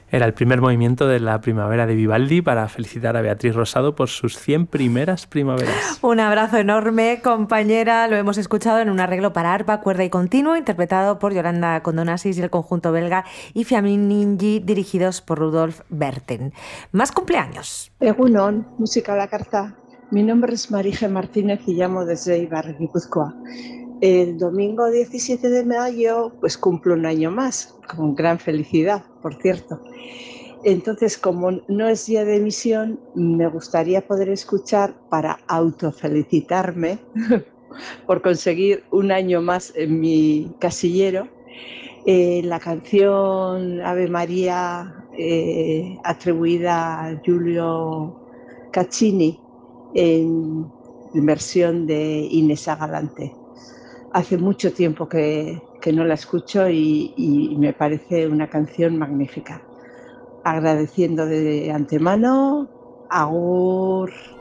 Era el primer movimiento de la primavera de Vivaldi para felicitar a Beatriz Rosado por sus 100 primeras primaveras. Un abrazo enorme, compañera. Lo hemos escuchado en un arreglo para arpa, cuerda y continuo, interpretado por Yolanda Condonasis y el conjunto belga y Fiammingi, dirigidos por Rudolf Berten. Más cumpleaños. Egunon, música a la carta. Mi nombre es Marije Martínez y llamo desde Ibar, Guipúzcoa. El domingo 17 de mayo pues cumplo un año más, con gran felicidad, por cierto. Entonces, como no es día de emisión, me gustaría poder escuchar para autofelicitarme por conseguir un año más en mi casillero la canción Ave María atribuida a Giulio Caccini en versión de Inés Galante. Hace mucho tiempo que no la escucho y me parece una canción magnífica. Agradeciendo de antemano. Agur.